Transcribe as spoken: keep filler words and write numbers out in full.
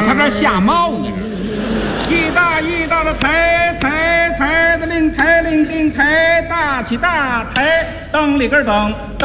他这下猫呢是。一大一大的抬抬抬的铃抬铃叮抬，大起大抬，蹬里根蹬。